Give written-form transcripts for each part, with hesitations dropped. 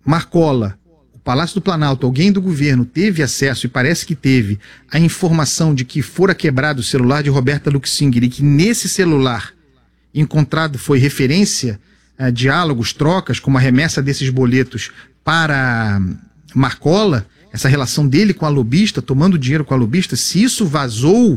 Marcola, o Palácio do Planalto, alguém do governo teve acesso, e parece que teve, a informação de que fora quebrado o celular de Roberta Luxinger e que nesse celular encontrado foi referência, diálogos, trocas, como a remessa desses boletos para Marcola, essa relação dele com a lobista, tomando dinheiro com a lobista, se isso vazou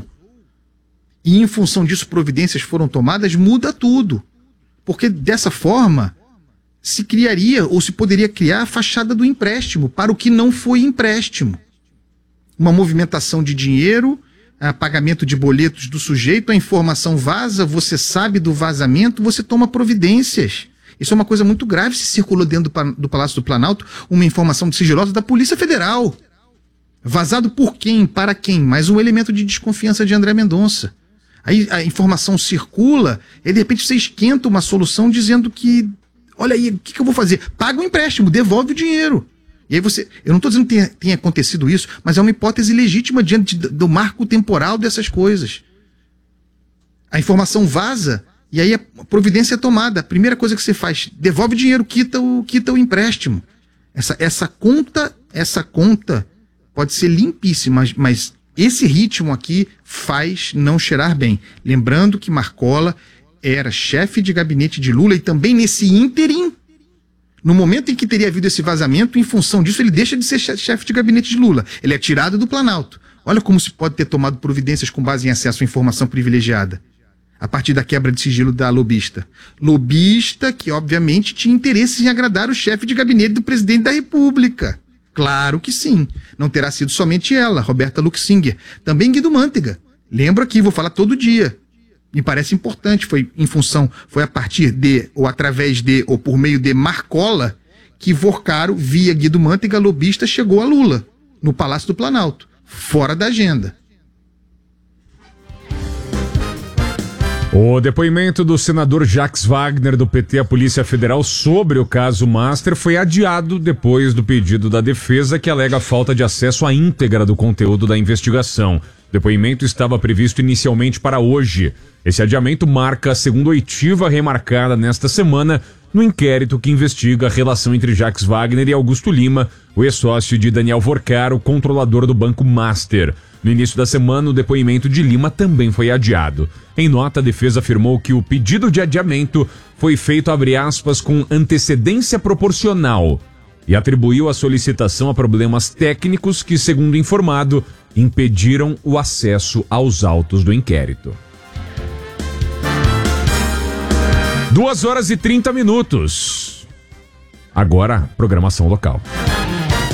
e em função disso providências foram tomadas, muda tudo. Porque dessa forma se criaria ou se poderia criar a fachada do empréstimo para o que não foi empréstimo. Uma movimentação de dinheiro, pagamento de boletos do sujeito, a informação vaza, você sabe do vazamento, você toma providências. Isso é uma coisa muito grave se circulou dentro do Palácio do Planalto uma informação sigilosa da Polícia Federal. Vazado por quem? Para quem? Mais um elemento de desconfiança de André Mendonça. Aí a informação circula e de repente você esquenta uma solução dizendo que, olha aí, o que eu vou fazer? Paga o empréstimo, devolve o dinheiro. E aí eu não estou dizendo que tenha acontecido isso, mas é uma hipótese legítima diante do marco temporal dessas coisas. A informação vaza e aí a providência é tomada. A primeira coisa que você faz, devolve o dinheiro, quita o empréstimo. Essa conta pode ser limpíssima, mas esse ritmo aqui faz não cheirar bem. Lembrando que Marcola era chefe de gabinete de Lula e também nesse ínterim, no momento em que teria havido esse vazamento, em função disso ele deixa de ser chefe de gabinete de Lula. Ele é tirado do Planalto. Olha como se pode ter tomado providências com base em acesso à informação privilegiada. A partir da quebra de sigilo da lobista. Lobista que, obviamente, tinha interesse em agradar o chefe de gabinete do presidente da República. Claro que sim. Não terá sido somente ela, Roberta Luxinger. Também Guido Mantega. Lembro aqui, vou falar todo dia. Me parece importante, foi a partir de, ou através de, ou por meio de Marcola, que Vorcaro, via Guido Mantega, lobista, chegou a Lula, no Palácio do Planalto, fora da agenda. O depoimento do senador Jacques Wagner, do PT, à Polícia Federal, sobre o caso Master foi adiado depois do pedido da defesa, que alega falta de acesso à íntegra do conteúdo da investigação. O depoimento estava previsto inicialmente para hoje. Esse adiamento marca a segunda oitiva remarcada nesta semana no inquérito que investiga a relação entre Jacques Wagner e Augusto Lima, o ex-sócio de Daniel Vorcaro, controlador do Banco Master. No início da semana, o depoimento de Lima também foi adiado. Em nota, a defesa afirmou que o pedido de adiamento foi feito, abre aspas, com antecedência proporcional e atribuiu a solicitação a problemas técnicos que, segundo informado, impediram o acesso aos autos do inquérito. 2 horas e 30 minutos. Agora, programação local.